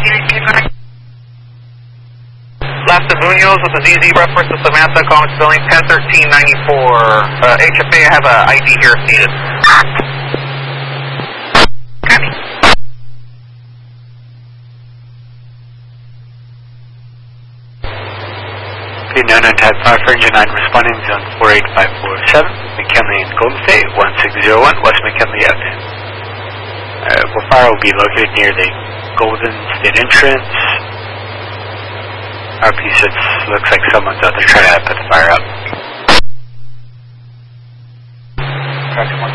Last of Munoz with a ZZ reference to Samantha, calling spelling 101394. HFA, I have a ID here if needed. Copy. Okay, 99 type 5 for engine 9 responding, zone 48547, McKinley and Golden State, 1601, West McKinley Avenue. Well, fire will be located near the Golden State entrance. RP6 looks like someone's out there trying to put the fire out. Correct,